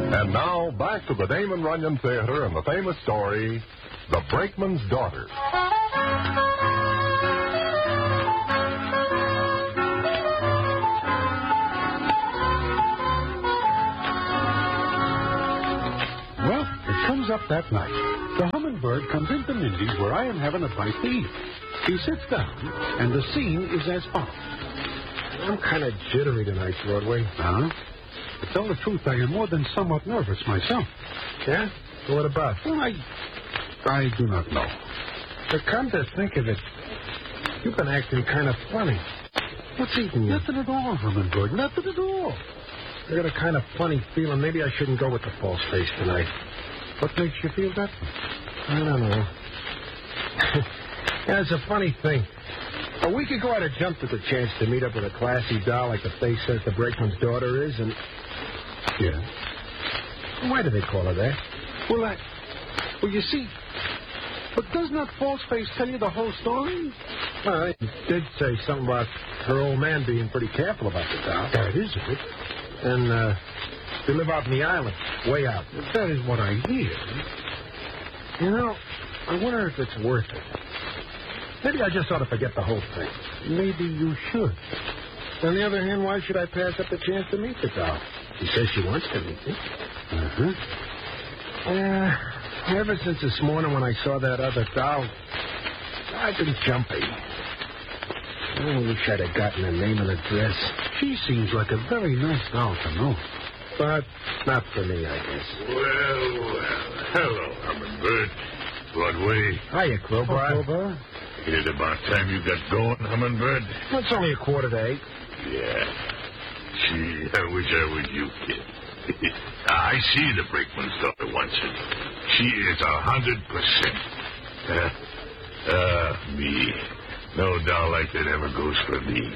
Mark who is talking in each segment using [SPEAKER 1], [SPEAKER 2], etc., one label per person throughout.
[SPEAKER 1] And now, back to the Damon Runyon Theater and the famous story, The Brakeman's Daughter.
[SPEAKER 2] Well, it comes up that night. The hummingbird comes into Mindy's where I am having a bite to eat. He sits down, and the scene is as follows.
[SPEAKER 3] I'm kind of jittery tonight, Broadway.
[SPEAKER 2] Huh? To tell the truth, I am more than somewhat nervous myself.
[SPEAKER 3] Yeah? So what about?
[SPEAKER 2] Well, I do not know.
[SPEAKER 3] But come to think of it, you've been acting kind of funny. What's eating you?
[SPEAKER 2] Nothing at all, hummingbird. Nothing at all.
[SPEAKER 3] I got a kind of funny feeling. Maybe I shouldn't go with the false face tonight.
[SPEAKER 2] What makes you feel that?
[SPEAKER 3] I don't know. Yeah, it's a funny thing. A week ago, I'd have jumped at the chance to meet up with a classy doll like the face says the brakeman's daughter is, and...
[SPEAKER 2] Yeah?
[SPEAKER 3] Why do they call her that?
[SPEAKER 2] Well, you see... But does not false face tell you the whole story?
[SPEAKER 3] Well, it did say something about her old man being pretty careful about the doll.
[SPEAKER 2] That is it.
[SPEAKER 3] And, they live out in the island, way out.
[SPEAKER 2] That is what I hear.
[SPEAKER 3] You know, I wonder if it's worth it. Maybe I just ought to forget the whole thing.
[SPEAKER 2] Maybe you should.
[SPEAKER 3] On the other hand, why should I pass up the chance to meet the doll? She says she wants to meet me.
[SPEAKER 2] Uh-huh.
[SPEAKER 3] Ever since this morning when I saw that other doll, I've been jumpy. I wish I'd have gotten her name and address.
[SPEAKER 2] She seems like a very nice doll to know.
[SPEAKER 3] But not for me, I guess.
[SPEAKER 4] Well. Hello, Hummingbird. Broadway.
[SPEAKER 3] Hiya, Crowbar.
[SPEAKER 4] Is it about time you got going, Hummingbird?
[SPEAKER 3] Well, it's only 7:45.
[SPEAKER 4] Yeah. Gee, I wish I was you, kid. I see the brakeman's daughter once, and she is 100%. Me. No doll like that ever goes for me.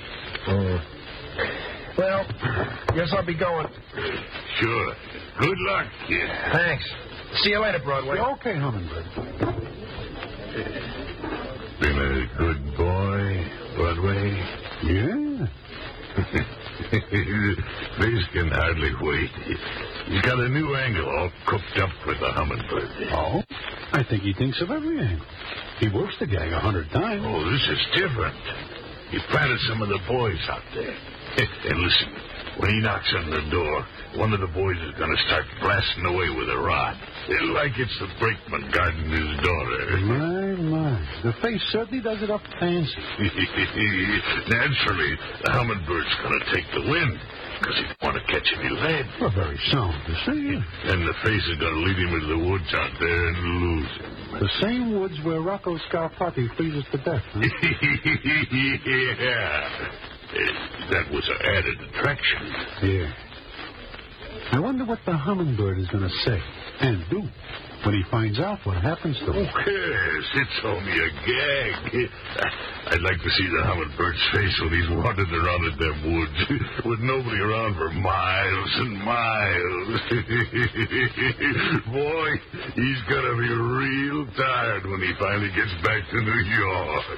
[SPEAKER 3] Well, guess I'll be going.
[SPEAKER 4] Sure. Good luck, kid.
[SPEAKER 3] Thanks. See you later, Broadway.
[SPEAKER 2] Okay, Hummingbird.
[SPEAKER 4] Been a good boy, Broadway?
[SPEAKER 2] Yeah.
[SPEAKER 4] Face can hardly wait. He's got a new angle all cooked up for the Hummingbird.
[SPEAKER 2] Oh? I think he thinks of every angle. He works the gag 100 times.
[SPEAKER 4] Oh, this is different. He planted some of the boys out there. And listen, when he knocks on the door, one of the boys is going to start blasting away with a rod. Like it's the brakeman guarding his daughter.
[SPEAKER 2] My. The face certainly does it up fancy.
[SPEAKER 4] Naturally, the Hummingbird's going to take the wind, because he don't want to catch any lead.
[SPEAKER 2] Well, very sound to see.
[SPEAKER 4] And the face is going to lead him into the woods out there and lose him.
[SPEAKER 2] The same woods where Rocco Scarpati freezes to death, huh?
[SPEAKER 4] Yeah. That was an added attraction.
[SPEAKER 2] Yeah. I wonder what the Hummingbird is going to say and do when he finds out what happens to him.
[SPEAKER 4] Who cares? It's only a gag. I'd like to see the Hummingbird's face when he's wandering around in them woods with nobody around for miles and miles. Boy, he's going to be real tired when he finally gets back to New York.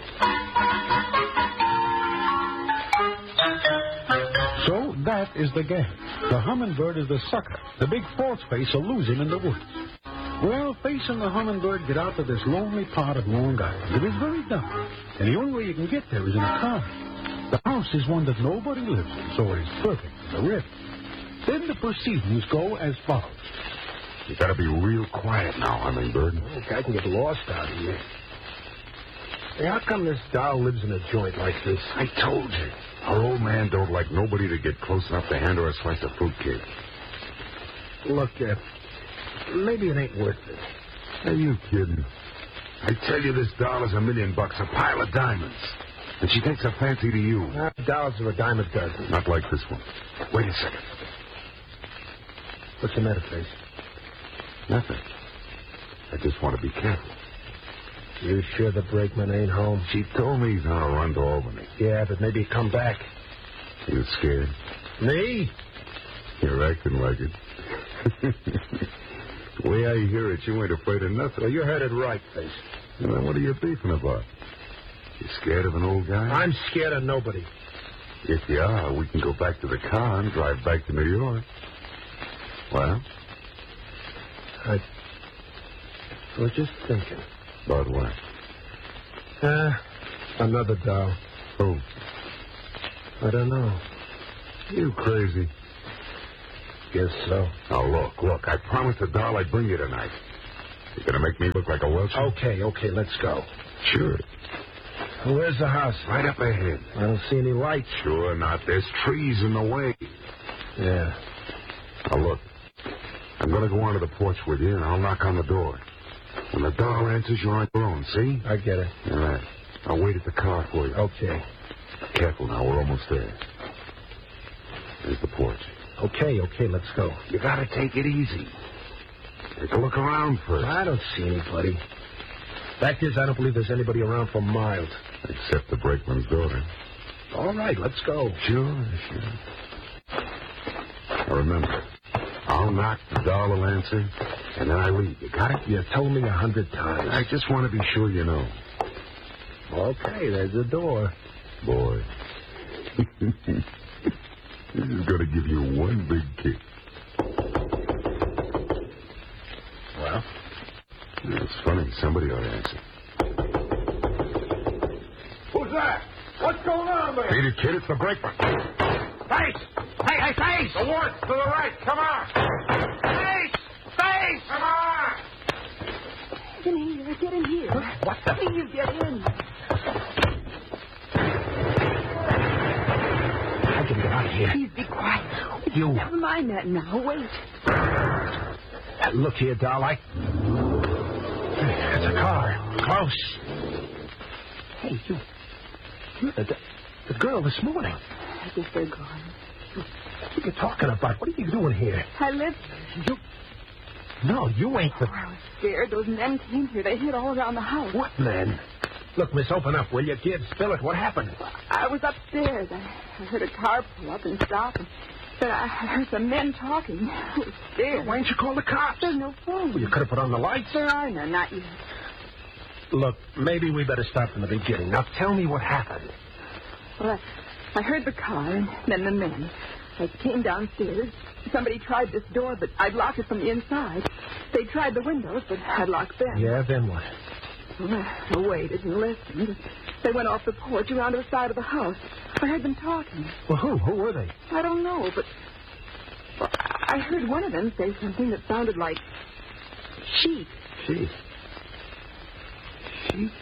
[SPEAKER 2] So that is the gag. The Hummingbird is the sucker. The big false face will lose him in the woods. Well, Face and the Hummingbird get out to this lonely part of Long Island. It is very dark, and the only way you can get there is in a car. The house is one that nobody lives in, so it is perfect for the rift. Then the proceedings go as follows.
[SPEAKER 1] You gotta be real quiet now, Hummingbird.
[SPEAKER 3] I can get lost out here. Hey, how come this doll lives in a joint like this?
[SPEAKER 1] I told you. Our old man don't like nobody to get close enough to hand her a slice of fruitcake.
[SPEAKER 3] Look, maybe it ain't worth it.
[SPEAKER 1] Are you kidding? I tell you, this doll is $1 million, a pile of diamonds. And she takes a fancy to you.
[SPEAKER 3] Dolls are a dime a dozen.
[SPEAKER 1] Not like this one. Wait a second.
[SPEAKER 3] What's the matter, Face?
[SPEAKER 1] Nothing. I just want to be careful.
[SPEAKER 3] You sure the brakeman ain't home?
[SPEAKER 1] She told me he's on a run to Albany.
[SPEAKER 3] Yeah, but maybe he'll come back.
[SPEAKER 1] You scared?
[SPEAKER 3] Me?
[SPEAKER 1] You're acting like it. The way I hear it, you ain't afraid of nothing.
[SPEAKER 3] Well, you heard it right, Face.
[SPEAKER 1] Well, then what are you beefing about? You scared of an old guy?
[SPEAKER 3] I'm scared of nobody.
[SPEAKER 1] If you are, we can go back to the car and drive back to New York. Well?
[SPEAKER 3] I was just thinking.
[SPEAKER 1] About what?
[SPEAKER 3] Another doll.
[SPEAKER 1] Who?
[SPEAKER 3] I don't know.
[SPEAKER 1] You crazy.
[SPEAKER 3] Guess so.
[SPEAKER 1] Now, look, I promised the doll I'd bring you tonight. You gonna make me look like a Welshman?
[SPEAKER 3] Okay, let's go.
[SPEAKER 1] Sure.
[SPEAKER 3] Where's the house?
[SPEAKER 1] Right up ahead.
[SPEAKER 3] I don't see any lights.
[SPEAKER 1] Sure not. There's trees in the way.
[SPEAKER 3] Yeah.
[SPEAKER 1] Now, look. I'm gonna go onto the porch with you, and I'll knock on the door. When the doll answers, you're on your own, see?
[SPEAKER 3] I get it.
[SPEAKER 1] All right. I'll wait at the car for you.
[SPEAKER 3] Okay.
[SPEAKER 1] Careful now, we're almost there. There's the porch.
[SPEAKER 3] Okay, let's go.
[SPEAKER 1] You gotta take it easy. Take a look around first.
[SPEAKER 3] I don't see anybody. Fact is, I don't believe there's anybody around for miles.
[SPEAKER 1] Except the brakeman's daughter.
[SPEAKER 3] All right, let's go.
[SPEAKER 1] Sure. Now remember, I'll knock, the doll will answer, and then I leave. You got it?
[SPEAKER 3] You told me 100 times.
[SPEAKER 1] I just want to be sure you know.
[SPEAKER 3] Okay, there's the door.
[SPEAKER 1] Boy. This is going to give you one big kick.
[SPEAKER 3] Well?
[SPEAKER 1] It's funny. Somebody ought to answer.
[SPEAKER 2] Who's that? What's going on there?
[SPEAKER 1] Beat it, kid. It's the brakeman.
[SPEAKER 2] Face! Hey, Face! The woods, to the right. Come on. Face! Come on!
[SPEAKER 5] Get in here.
[SPEAKER 3] What the?
[SPEAKER 5] Please get in.
[SPEAKER 3] I can get out of here.
[SPEAKER 5] Please be quiet.
[SPEAKER 3] You.
[SPEAKER 5] Never mind that now. Wait.
[SPEAKER 3] Look here, doll. It's a car. Close. Hey, you. You're the girl this morning.
[SPEAKER 5] I guess they're gone.
[SPEAKER 3] What are you talking about? What are you doing here?
[SPEAKER 5] I live.
[SPEAKER 3] No, you ain't the...
[SPEAKER 5] Oh, I was scared. Those men came here. They hid all around the house.
[SPEAKER 3] What men? Look, miss, open up, will you? Kid, spill it. What happened?
[SPEAKER 5] I was upstairs. I heard a car pull up and stop, and then I heard some men talking. I was scared.
[SPEAKER 3] Why didn't you call the cops?
[SPEAKER 5] There's no phone.
[SPEAKER 3] Well, you could have put on the lights.
[SPEAKER 5] There are none, not yet.
[SPEAKER 3] Look, maybe we better start from the beginning. Now, tell me what happened.
[SPEAKER 5] Well, I heard the car and then the men. I came downstairs. Somebody tried this door, but I'd locked it from the inside. They tried the windows, but I'd locked them.
[SPEAKER 3] Yeah, then what?
[SPEAKER 5] Well, I waited and listened. They went off the porch around to the side of the house. I heard them talking.
[SPEAKER 3] Well, who? Who were they?
[SPEAKER 5] I don't know, but I heard one of them say something that sounded like sheep.
[SPEAKER 3] Sheep? Sheep?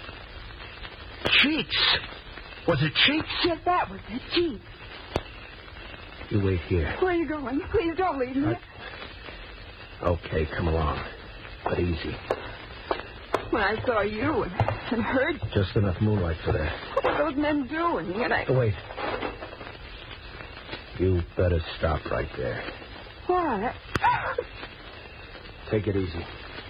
[SPEAKER 3] Cheeks! Was it Cheeks?
[SPEAKER 5] Yes, that was it, sheep.
[SPEAKER 3] You wait here.
[SPEAKER 5] Where are you going? Please don't leave me.
[SPEAKER 3] Okay, come along. But easy.
[SPEAKER 5] When I saw you and heard you,
[SPEAKER 3] Just enough moonlight for that.
[SPEAKER 5] what were those men doing? And I...
[SPEAKER 3] Wait. You better stop right there.
[SPEAKER 5] Why?
[SPEAKER 3] Take it easy.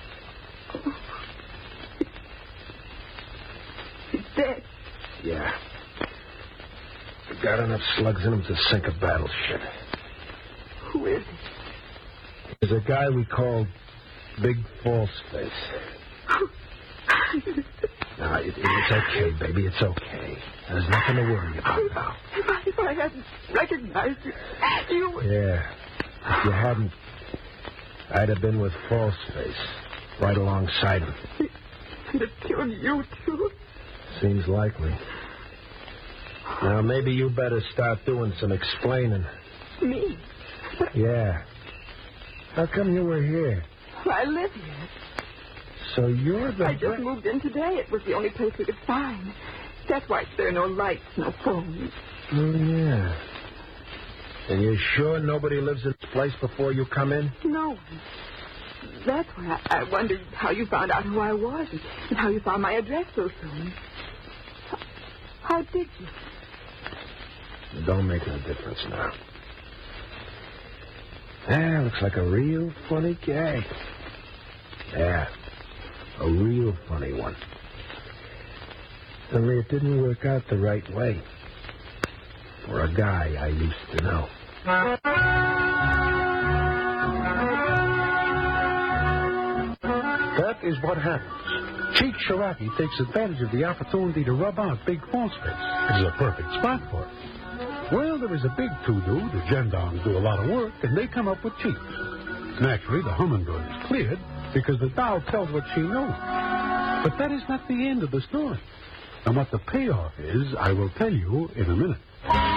[SPEAKER 5] He's dead.
[SPEAKER 3] Yeah. We've got enough slugs in him to sink a battleship.
[SPEAKER 5] Who is he?
[SPEAKER 3] There's a guy we call Big Falseface. No, it's okay, baby. It's okay. There's nothing to worry about now.
[SPEAKER 5] If I hadn't recognized you...
[SPEAKER 3] Yeah. If you hadn't, I'd have been with Falseface, right alongside him.
[SPEAKER 5] He'd have killed you, too.
[SPEAKER 3] Seems likely. Now, maybe you better start doing some explaining.
[SPEAKER 5] Me?
[SPEAKER 3] Yeah. How come you were here?
[SPEAKER 5] I live here.
[SPEAKER 3] So you're the...
[SPEAKER 5] I just moved in today. It was the only place we could find. That's why there are no lights, no phones.
[SPEAKER 3] Oh, yeah. And you're sure nobody lives in this place before you come in?
[SPEAKER 5] No one. That's why I wondered how you found out who I was and how you found my address so soon. How did you?
[SPEAKER 3] It don't make no difference now. Ah, looks like a real funny gag. Yeah, a real funny one. Only it didn't work out the right way. For a guy I used to know.
[SPEAKER 2] That is what happens. Cheech Cherokee takes advantage of the opportunity to rub out Big Falseface. It is a perfect spot for it. Well, there is a big to-do. The gendarmes do a lot of work, and they come up with Cheech. Naturally, the hummingbird is cleared because the doll tells what she knows. But that is not the end of the story. And what the payoff is, I will tell you in a minute.